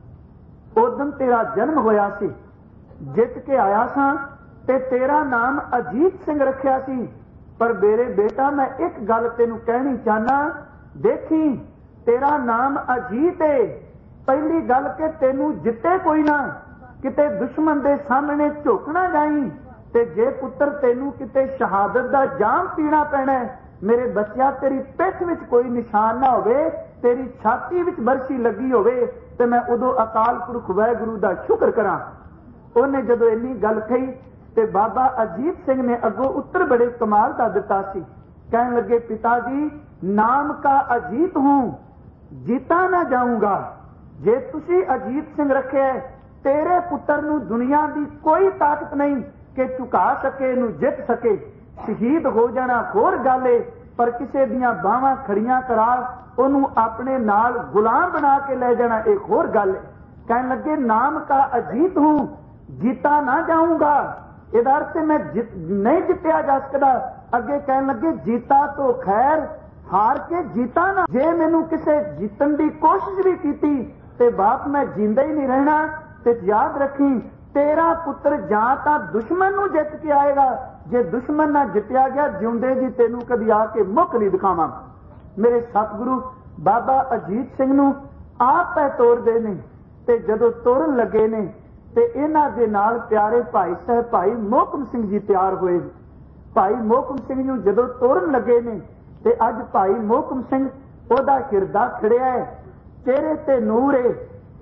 ਉਦੋਂ ਤੇਰਾ ਜਨਮ ਹੋਇਆ ਸੀ, ਜਿੱਤ ਕੇ ਆਇਆ ਸਾਂ ਤੇ ਤੇਰਾ ਨਾਮ ਅਜੀਤ ਸਿੰਘ ਰੱਖਿਆ ਸੀ। ਪਰ ਮੇਰੇ ਬੇਟਾ ਮੈਂ ਇੱਕ ਗੱਲ ਤੈਨੂੰ ਕਹਿਣੀ ਚਾਹਨਾ, ਦੇਖੀ ਤੇਰਾ ਨਾਮ ਅਜੀਤ ਹੈ, ਪਹਿਲੀ ਗੱਲ ਕਿ ਤੈਨੂੰ ਜਿੱਤੇ ਕੋਈ ਨਾ, ਕਿਤੇ ਦੁਸ਼ਮਣ ਦੇ ਸਾਹਮਣੇ ਝੁਕਣਾ ਜਾਈ, ਤੇ ਜੇ ਪੁੱਤਰ ਤੈਨੂੰ ਕਿਤੇ ਸ਼ਹਾਦਤ ਦਾ ਜਾਮ ਪੀਣਾ ਪੈਣਾ, ਮੇਰੇ ਬੱਚਿਆ ਤੇਰੀ ਪਿੱਠ ਵਿੱਚ ਕੋਈ ਨਿਸ਼ਾਨ ਨਾ ਹੋਵੇ, ਤੇਰੀ ਛਾਤੀ ਵਿੱਚ ਬਰਛੀ ਲੱਗੀ ਹੋਵੇ, ਤੇ ਮੈਂ ਉਦੋਂ ਅਕਾਲ ਪੁਰਖ ਵਾਹਿਗੁਰੂ ਦਾ ਸ਼ੁਕਰ ਕਰਾਂ। ਉਹਨੇ ਜਦੋਂ ਇੰਨੀ ਗੱਲ ਕਹੀ, ਤੇ ਬਾਬਾ ਅਜੀਤ ਸਿੰਘ ਨੇ ਅੱਗੋਂ ਉੱਤਰ ਬੜੇ ਕਮਾਲ ਦਾ ਦਿੱਤਾ ਸੀ। ਕਹਿਣ ਲੱਗੇ ਪਿਤਾ ਜੀ ਨਾਮ ਕਾ ਅਜੀਤ ਹੂੰ, ਜੀਤਾ ਨਾ ਜਾਊਂਗਾ। ਜੇ ਤੁਸੀਂ ਅਜੀਤ ਸਿੰਘ ਰੱਖਿਆ, ਤੇਰੇ ਪੁੱਤਰ ਨੂੰ ਦੁਨੀਆ ਦੀ ਕੋਈ ਤਾਕਤ ਨਹੀਂ ਕਿ ਝੁਕਾ ਸਕੇ, ਇਹਨੂੰ ਜਿੱਤ ਸਕੇ। ਸ਼ਹੀਦ ਹੋ ਜਾਣਾ ਹੋਰ ਗੱਲ ਏ, ਪਰ ਕਿਸੇ ਦੀਆਂ ਬਾਹਾਂ ਖੜੀਆਂ ਕਰਾ ਉਹਨੂੰ ਆਪਣੇ ਨਾਲ ਗੁਲਾਮ ਬਣਾ ਕੇ ਲੈ ਜਾਣਾ ਇਹ ਹੋਰ ਗੱਲ ਏ। ਕਹਿਣ ਲੱਗੇ ਨਾਮ ਕਾ ਅਜੀਤ ਹੂੰ, ਜੀਤਾ ਨਾ ਜਾਊਂਗਾ। ਇਹਦਾ ਅਰਥ ਮੈਂ ਨਹੀਂ ਜਿੱਤਿਆ ਜਾ ਸਕਦਾ। ਅੱਗੇ ਕਹਿਣ ਲੱਗੇ ਜੀਤਾ ਤੋਂ ਖੈਰ, ਹਾਰ ਕੇ ਜੀਤਾ ਨਾ। ਜੇ ਮੈਨੂੰ ਕਿਸੇ ਜਿੱਤਣ ਦੀ ਕੋਸ਼ਿਸ਼ ਵੀ ਕੀਤੀ ਤੇ ਬਾਪ ਮੈਂ ਜਿੰਦਾ ਹੀ ਨਹੀਂ ਰਹਿਣਾ। ਤੇ ਯਾਦ ਰੱਖੀ ਤੇਰਾ ਪੁੱਤਰ ਜਾਂ ਤਾਂ ਦੁਸ਼ਮਣ ਨੂੰ ਜਿੱਤ ਕੇ ਆਏਗਾ, ਜੇ ਦੁਸ਼ਮਣ ਨਾ ਜਿੱਤਿਆ ਗਿਆ ਜਿਉਂਦੇ ਜੀ ਤੈਨੂੰ ਕਦੀ ਆ ਕੇ ਮੁੱਖ ਨਹੀਂ ਦਿਖਾਵਾਂ। ਮੇਰੇ ਸਤਿਗੁਰੂ ਬਾਬਾ ਅਜੀਤ ਸਿੰਘ ਨੂੰ ਆਪ ਹੈ ਤੋਰਦੇ ਨੇ, ਤੇ ਜਦੋਂ ਤੋਰਨ ਲੱਗੇ ਨੇ ਤੇ ਇਹਨਾਂ ਦੇ ਨਾਲ ਪਿਆਰੇ ਭਾਈ ਸਾਹਿਬ ਭਾਈ ਮੋਹਕਮ ਸਿੰਘ ਜੀ ਤਿਆਰ ਹੋਏ। ਭਾਈ ਮੋਹਕਮ ਸਿੰਘ ਨੂੰ ਜਦੋਂ ਤੋਰਨ ਲੱਗੇ ਨੇ, ਤੇ ਅੱਜ ਭਾਈ ਮੋਹਕਮ ਸਿੰਘ ਉਹਦਾ ਹਿਰਦਾ ਖੜਿਆ ਹੈ, ਚਿਹਰੇ ਤੇ ਨੂਰ ਹੈ,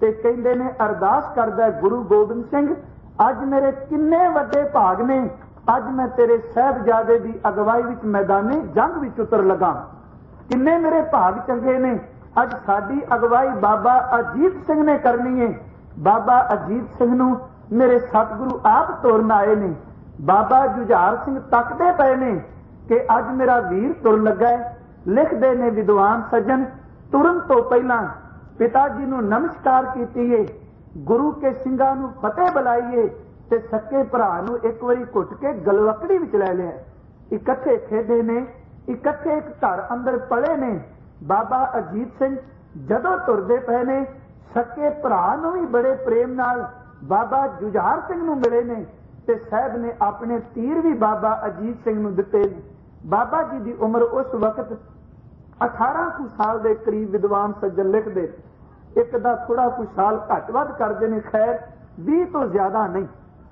ते कहंदे ने अरदास करदा गुरु गोबिंद सिंह, अज मेरे किन्ने वड्डे भाग ने, अज मैं तेरे साहिबजादे की अगवाई विच मैदाने जंग विच उतर लगा। किन्ने मेरे भाग चंगे ने, अज साडी अगवाई बाबा अजीत सिंह ने करनी है। बाबा अजीत सिंह नूं मेरे सतगुरु आप तुरन आए ने। बाबा जुझार सिंह तकदे पए ने कि अज मेरा वीर तुर लगा है। लिखदे ने विद्वान सज्जन, तुरन तो पहला पिता जी नूं नमस्कार कीतीए, गुरु के ਸਿੰਘਾਂ ਨੂੰ फतेह बुलाईए ते सक्के भरा नूं एक वारी घुट के गलवकड़ी विच लै लिया। इकट्ठे खेडे ने, इकट्ठे एक घर अंदर पले ने। बाबा अजीत सिंह जदों तुरदे पए ने, सक्के भरा नूं भी बड़े प्रेम नाल बाबा जुझार सिंह नूं मिले ने ते साहब ने अपने तीर भी बाबा अजीत सिंह नूं दिते ने। बाबा जी की उम्र उस वक्त 18 कुछ साल के करीब विद्वान सज्जन लिखते, एक दा थोड़ा कुछ साल घट वध करते हैं, खैर 20 तो ज्यादा नहीं,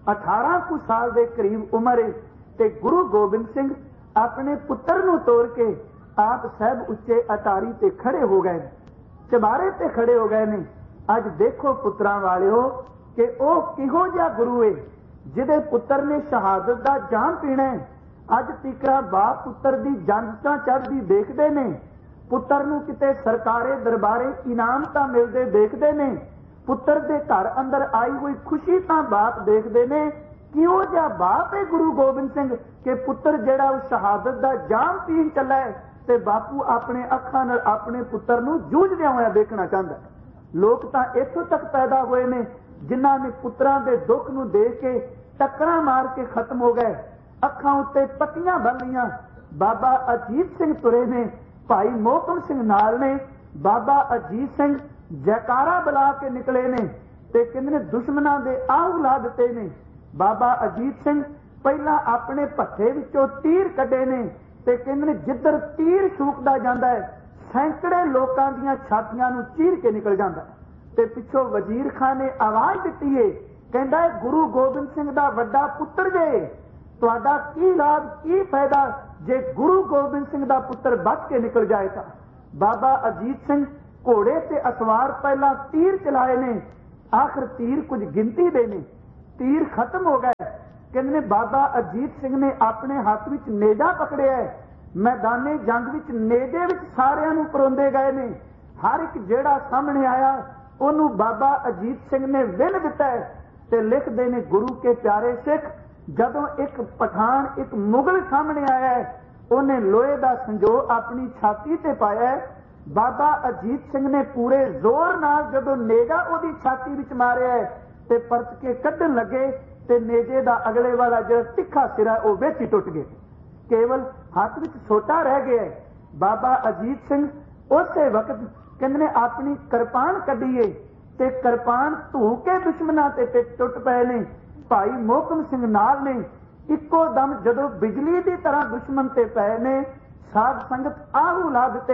18 कुछ साल के करीब उम्र है। ते गुरु गोबिंद सिंह अपने पुत्र नूं तोड़ के आप साहब उच्चे अटारी ते खड़े हो गए, चबारे ते खड़े हो गए ने। अज देखो पुत्रां वालिओ कि वह किहो जिहा गुरु है जिहदे पुत्र ने शहादत दा जाम पीना है। अज तिकरा बाप पुत्र दी जंग चढ़दी देखते ने, पुत्र नूं किते सरकारे दरबारे इनाम तां मिलदे देखते ने, पुत्र दे घर अंदर आई हुई खुशी तां बाप देखते ने। किहो जिहा बाप है गुरु गोबिंद सिंह कि पुत्र जिहड़ा शहादत दा जाम पीण चला है ते बापू अपने अखां नाल अपने पुत्र नूं जूझदे होया देखना चाहता है। लोग तां इत्थों तक पैदा होए ने जिन्हां ने पुत्रां दे दुख नूं देख के टक्करां मार के खत्म हो गए, अखां उत्ते पट्टियां बन लईआं। बाबा अजीत सिंह तुरे ने, भाई मोहकम सिंह नाल ने। बाबा अजीत सिंह जयकारा बुला के निकले ने ते कहंदे ने दुश्मनां दे आह ला दिते ने। बाबा अजीत सिंह पहला अपने भट्ठे विचों तीर कढे ने ते कहंदे ने जिधर तीर छूकदा जांदा है सैकड़े लोकां दीआं छातियां नूं चीर के निकल जांदा है। ते पिछों वजीर खान ने आवाज दिती है, कहंदा है गुरु गोबिंद सिंह दा वड्डा पुत्र जे, तुहाडा की लाभ की फायदा जे गुरु गोबिंद सिंह दा पुत्र बच के निकल जाएगा। बाबा अजीत सिंह घोड़े ते असवार पहला तीर चलाए ने, आखिर तीर कुछ गिनती दे ने, तीर खत्म हो गए। कहंदे ने बाबा अजीत सिंह ने अपने हाथ विच नेजा पकड़िया है, मैदाने जंग विच नेजे विच सारियां नूं परोंदे गए ने। हर एक जेड़ा सामने आया उन्होंने बाबा अजीत सिंह ने विन दिता है। ते लिखते ने गुरु के प्यारे सिख, जदों एक पठान एक मुगल सामने आया है, उन्हें लोहे का संजो अपनी छाती ते पाया है। बाबा अजीत सिंह ने पूरे जोर नाल जदों नेजा ओदी छाती विच मारिया है ते परत के कड्ढन लगे ते नेजे दा अगले वाला जो तिखा सिरा वो विच ही टुट गए, केवल हाथ विच सोटा रह गया है। बाबा अजीत सिंह उसे वक्त कहंदे ने अपनी किरपान कढीए ते किरपान धू के दुश्मनां ते टुट पए ने। भाई मोहकम सिंह नाल ने इक्को दम जदों बिजली की तरह दुश्मन ते पए ने, साध संगत आहू ला दिते।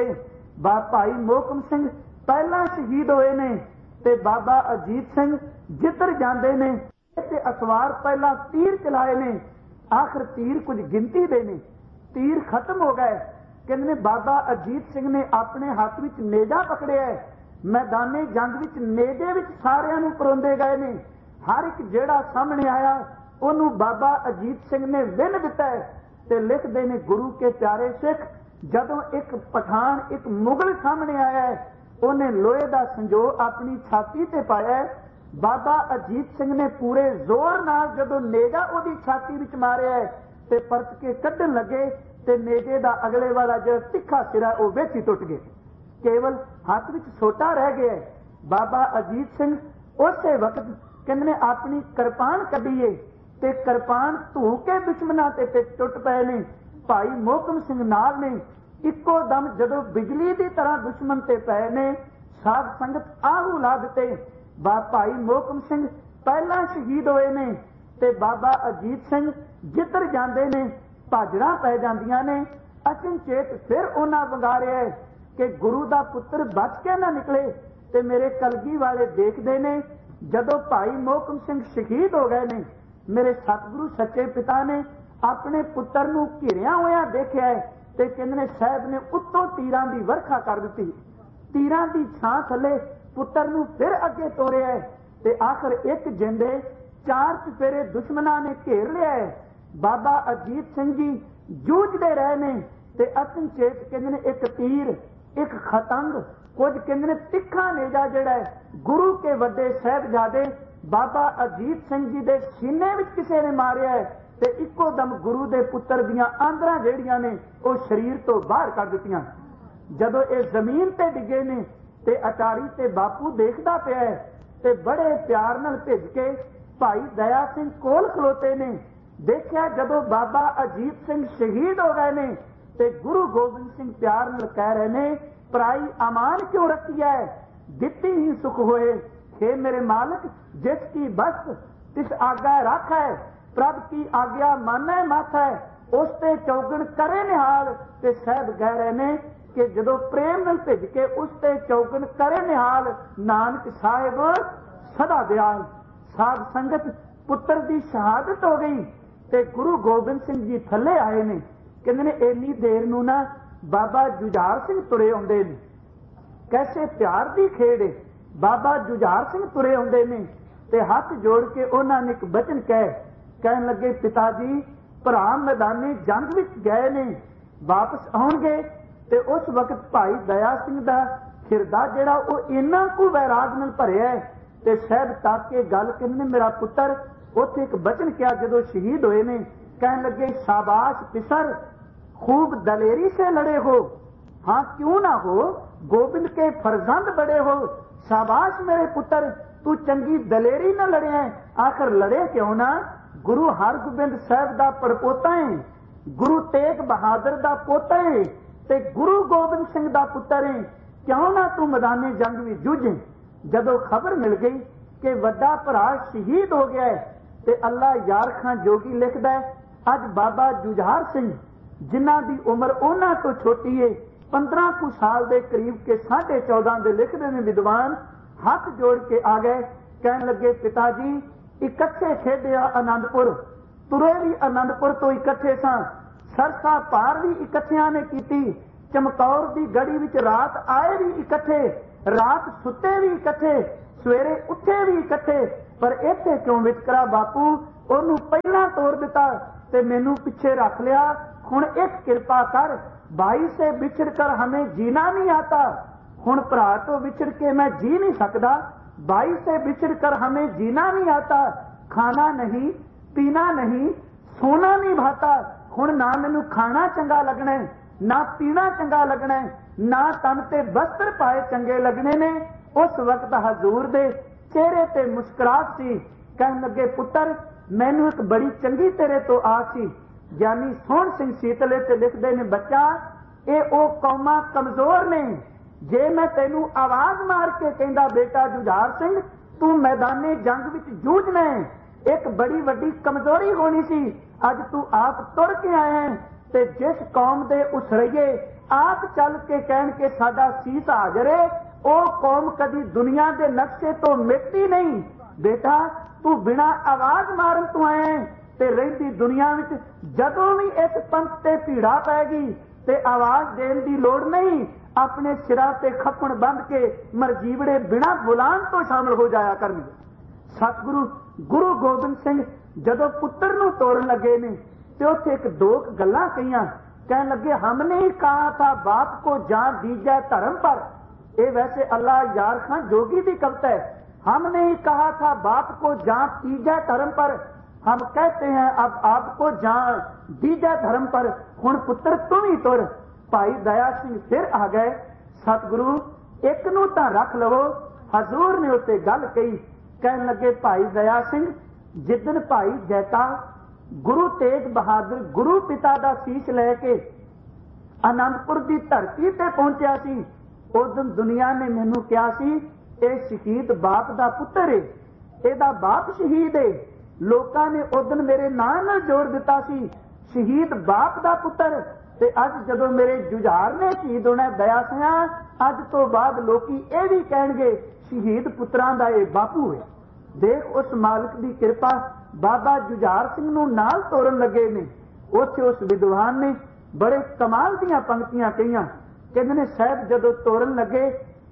भाई मोहकम सिंह पहला शहीद होए ने ते बाबा अजीत सिंह जिधर जांदे ने ते असवार पहला तीर चलाए ने, आखिर तीर कुछ गिनती दे ने, तीर खत्म हो गए। कहंदे ने बाबा अजीत सिंह ने अपने हाथ विच नेजा पकड़िया है, मैदाने जंग विच नेजे विच सारियां नूं परोंदे गए ने। हर एक जेड़ा सामने आया उन्होंने बाबा अजीत सिंह ने विन दिता है। ते लिखते ने गुरु के प्यारे सिख, जदों एक पठान एक मुगल सामने आया है, उन्हें लोहे का संजो अपनी छाती ते पाया है। बाबा अजीत सिंह ने पूरे जोर नाल जदों नेजा ओदी छाती विच मारिया है ते परत के कड्ढन लगे ते नेजे दा अगले वाला जो तिखा सिरा वो विच ही टुट गए, केवल हाथ विच सोटा रह गया है। बाबा अजीत सिंह उसे वक्त कहंदे ने अपनी किरपान कढीए ते किरपान धू के दुश्मनां ते टुट पए ने। भाई मोहकम सिंह नाल ने इक्को दम जदों बिजली की तरह दुश्मन ते पए ने, साध संगत आहू ला दिते। भाई मोहकम सिंह पहला शहीद होए ने ते बाबा अजीत सिंह जिधर जांदे ने भाजड़ा पै जांदियां ने। अचनचेत फिर उन्हां वंगारिया है कि गुरु दा पुत्र बच के ना निकले ते मेरे कलगी वाले देखते ने। जदों भाई मोहकम सिंह शहीद हो गए ने, मेरे सतगुरु सच्चे पिता ने अपने पुत्र नूं घिरिया होया देखिया है ते कहंदे ने साहब ने उत्तों तीरां दी वर्खा कर दित्ती। तीरां दी छां थले पुत्र नूं फिर अगे तोरिया है ते आखिर एक जिंदे 4 चफेरे दुश्मनां ने घेर लिया है। बाबा अजीत सिंह जी जूझते रहे ने ते अचनचेत कहंदे ने एक तीर, एक खतंग, कुछ कहंदे ने तिखा नेजा जिहड़ा है गुरु के वड्डे साहिबजादे बाबा अजीत सिंह जी दे सीने विच किसे ने मारिया है ते इक्को दम गुरु दे पुत्र दियां आंदरां जेहड़ियां ने वो शरीर तो बाहर कर दित्तियां। जदों ये जमीन ते डिगे ने ते अटारी ते बापू देखदा पिया है ते बड़े प्यार नाल भिज के भाई दया सिंह कोल खलोते ने। देखिया जदों बाबा अजीत सिंह शहीद हो गए ने ते गुरु गोबिंद सिंह प्यार नाल कह रहे ने पराई अमान क्यों रखी है, दित्ती ही सुख होए। हे मेरे मालिक, जिसकी बस तिस आज्ञा रख है, प्रभ की आज्ञा माने मत है, उसते चौगण करे निहाल। ते साहब कह रहे ने कि जदों प्रेम नाल भिज के उसते चौगण करे निहाल, नानक साहिब सदा दयाल। साध संगत पुत्र की शहादत हो गई ते गुरु गोबिंद सिंह जी थले आए ने। कहंदे ने इन्नी देर नूं ना बाबा जुझार सिंह तुरे आउंदे ने, कैसे प्यार की खेड़ है। बाबा जुझार सिंह तुरे आउंदे ने ते हाथ जोड़ के उन्होंने एक बचन कहन लगे, पिता जी भरा मैदानी जंग विच गए ने, वापस आउणगे ते उस वक्त भाई दया सिंह दा हिरदा जिहड़ा वो इन्ना कु वैराग नाल भरिया है ते साहब तक के गल कहंदे मेरा पुत्र उत्थे एक बचन किया जदों शहीद होए ने। कहन लगे शाबाश पिसर, खूब दलेरी से लड़े हो, हाँ क्यों ना हो, गोबिंद के फरजंद बड़े हो। शाबाश मेरे पुत्र, तू चंगी दलेरी न लड़े है। आखिर लड़े क्यों ना, गुरु हरगोबिंद साहब दा परपोता है, गुरु तेग बहादुर दा पोता है ते गुरु गोबिंद सिंह दा पुत्र है, क्यों ना तू मैदाने जंग भी जूझे। जदों खबर मिल गई कि वड्डा भरा शहीद हो गया है ते अल्लाह यार खां जोगी लिखदा है अज बाबा जुझार सिंह जिन्हां दी उम्र उन्हां तो छोटी है 15 कुछ साल के करीब के 14.5 दे लिखते हैं विद्वान, हाथ जोड़ के आ गए। कहन लगे पिताजी इकट्ठे खेडिया आनंदपुर, तुरे भी आनंदपुर तो इकट्ठे सा, सरसा पार भी इकट्ठिया ने की, चमकौर की गड़ी विच रात आए भी इकट्ठे, रात सुते भी इकट्ठे, सवेरे उठे भी इकट्ठे। पर इत्थे क्यों विचकरा बापू, ओनू पहला तोड़ दिता ते मैनू पिछे रख लिया। हुण एक कृपा कर, भाई से बिछड़ कर हमें जीना नहीं आता, हुण भरा तो बिछड़ के मैं जी नहीं सकता, भाई से बिछड़ कर हमें जीना नहीं आता, खाना नहीं पीना नहीं सोना नहीं भाता। हुण ना मैनू खाना चंगा लगना है, ना पीना चंगा लगना है, ना तन ते वस्त्र पाए चंगे लगने ने। उस वक्त हजूर दे चेहरे ते मुस्कुराहट सी। कहन लगे पुत्र मैनू एक बड़ी चंगी तेरे तो आस सी। ज्ञानी सोहण सिंह सीतले ते लिखदे ने बच्चा ये ओ कौमां कमजोर ने, जे मैं तेनू आवाज मार के कहंदा बेटा जुझार सिंह तू मैदाने जंग विच जूझना है, एक बड़ी वड्डी कमजोरी होनी सी। अज तू आप तुर के आए हैं ते जिस कौम दे उसरइए आप चल के कहन के साडा सीस हाजर है, ओ कौम कदी दुनिया के नक्शे तो मिटती नहीं। बेटा तू बिना आवाज मारन तो आए ते रहिंदी दुनिया विच जदों भी इस पंथ ते भीड़ा पैगी ते आवाज देने की लोड़ नहीं, अपने सिरा ते खपण बंध के मरजीवड़े बिना बुलान तो शामिल हो जाया करनगे। सतगुरु गुरु गोबिंद सिंह जदों पुत्र नूं तोड़न लगे ने ते उत्थे एक दो गल्लां कहियां। कहने लगे हमने ही कहा था बाप को जान दीजिए धर्म पर, ये वैसे अल्लाह यार खां जोगी की कविता है। हमने ही कहा था बाप को जान दीजिए धर्म पर, हम कहते हैं अब आपको जान दीजिए धर्म पर, हुण पुत्र तुम ही तुर। भाई दया सिंह फिर आ गए। सतगुरु एक नूं तां रख लवो, हजूर ने उत्ते गल कही। कहन लगे भाई दया सिंह जिदन भाई जैता गुरु तेग बहादुर गुरु पिता दा शीश लैके आनंदपुर की धरती ते पहुंचा सी, उस दिन दुनिया ने मैनू कहा सी ये शहीद बाप दा पुत्र है, एदा बाप शहीद है। लोकां ने उस दिन मेरे नाम नाल जोड़ दिता सी शहीद बाप दा पुत्र। ते अज जदों मेरे जुझार ने शहीद होना दया सिंह, अज तो बाद लोकी ये भी कहणगे शहीद पुत्रां दा ये बापू है। देख उस मालिक की कृपा, बाबा जुझार सिंह नूं नाल तोड़न लगे ने। उत्थे उस विद्वान ने बड़े कमाल दीयां पंक्तियां कहियां। कहंदे ने साहब जदों तोड़न लगे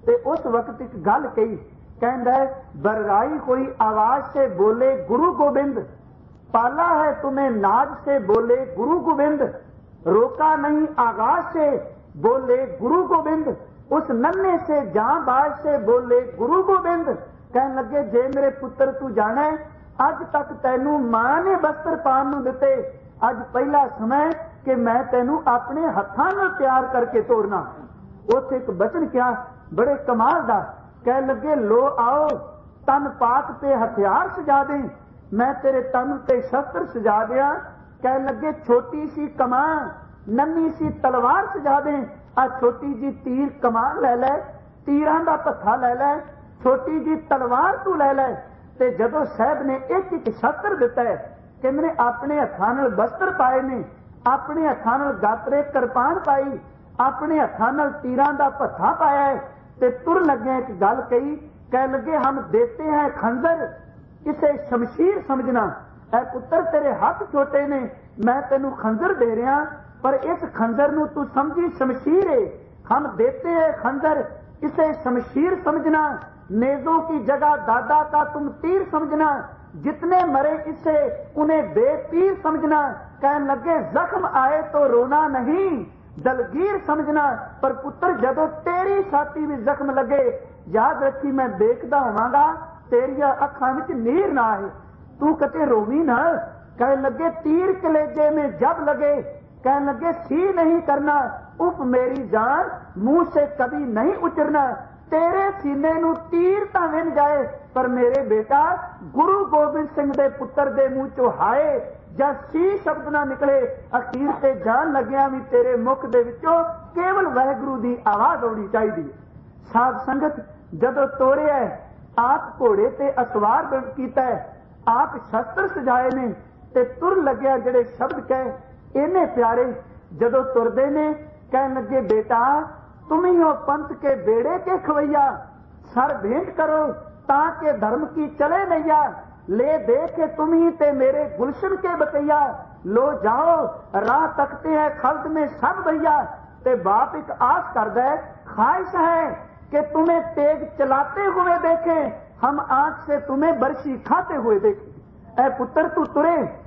ते उस वक्त एक गल कही, कहता है बरराई कोई आवाज से बोले गुरु गोबिंद, पाला है तुम्हें नाज से बोले गुरु गोबिंद, रोका नहीं आगाज से बोले गुरु गोबिंद, उस नन्हे से जांबाज से बोले गुरु गोबिंद। कहने लगे जे मेरे पुत्र तू जाना है, अज तक तैनू मां ने वस्त्र पान नूं दिते, अज पहला समय कि मैं तैनू अपने हत्थां नाल तैयार करके तोरना। उत्थे एक बचन क्या बड़े कमाल दा, कह लगे लो आओ तन पाक पे हथियार सजा दे, मैं तेरे तन ते शस्त्र सजा दिया। कह लगे छोटी सी कमान नन्ही सी तलवार सजा दे, आ छोटी जी तीर कमान ले ले, तीरां दा पत्था ले ले, छोटी जी तलवार तू ले ले। ते जदों साहब ने एक एक शस्त्र दिता है, कहंदे अपने हत्थां नाल वस्त्र पाए ने, अपने हत्थां नाल गात्रे किरपान पाई, अपने हत्थां नाल तीरां दा पत्था पाया है, ते तुर लगे एक गल कही, कह लगे हम देते हैं खंजर, इसे शमशीर समझना। ऐ पुत्र तेरे हाथ छोटे ने, मैं तेनू खंजर दे रहा, पर इस खंजर नू तू समझी शमशीर है। हम देते हैं खंजर, इसे शमशीर समझना। नेजों की जगह दादा का तुम तीर समझना, जितने मरे इससे उन्हें बेपीर समझना। कहने लगे जख्म आए तो रोना नहीं, दलगीर समझना। पर पुत्र जदों तेरी छाती में जख्म लगे, याद रखी मैं देखदा होवांगा तेरिया अखां विच नीर ना आए, तू कते रोवी ना। कहने लगे तीर कलेजे में जब लगे, कहने लगे सी नहीं करना, उफ मेरी जान मुंह से कभी नहीं उतरना। तेरे सीने नू तीर तां विन जाए, पर मेरे बेटा गुरु गोबिंद सिंह दे पुत्र दे मुंह चो हाय जब सी शब्द ना निकले, अखीर ते जान लग्या भी तेरे मुख दे विचों केवल वाहिगुरू दी आवाज आउणी चाहिदी। साध संगत जदों तोड़िया आप घोड़े ते असवार कीता है, आप शस्त्र सजाए ने, ते तुर लग्या जेड़े शब्द कहे इन्ने प्यारे, जदों तुरदे ने कहन लगे बेटा तुम ही हो पंथ के बेड़े के खवैया, सर भेंट करो ताकि धर्म की चले नैया, ले दे के तुम ही ते मेरे गुलशन के बकैया, लो जाओ राह तकते हैं खल्द में सब भैया। ते बाप एक आस करदा है, ख्वाहिश है कि तुम्हें तेग चलाते हुए देखें, हम आंख से तुम्हें बरसी खाते हुए देखें। ऐ पुत्र तू तुरे